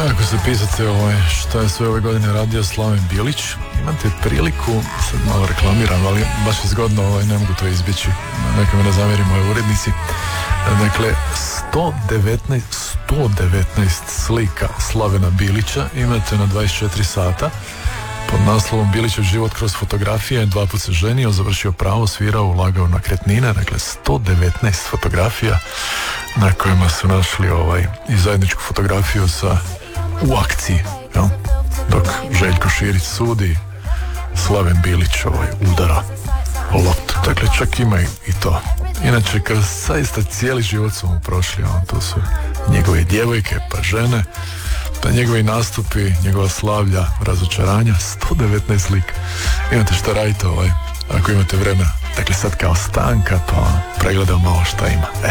Ako se pitate šta je sve ove godine radio Slaven Bilić, imate priliku, sad malo reklamiram, ali baš je zgodno, ne mogu to izbjeći, neka me ne zamjeri moji urednici. Dakle, 119 slika Slavena Bilića imate na 24 sata pod naslovom Bilićev život kroz fotografije. 2 puta se ženio, završio pravo, svirao, ulagao na nekretnine. Dakle, 119 fotografija na kojima su našli i zajedničku fotografiju u akciji, jel? Dok Željko Širić sudi, Slaven Bilić udara o loptu. Dakle, čak ima i to. Inače, kad zaista cijeli život su mu prošli, to su njegove djevojke, pa žene, pa njegovi nastupi, njegova slavlja, razočaranja. 119 slika. Imate šta radite ako imate vremena. Dakle, sad kao stanka, pa pregledam malo šta ima.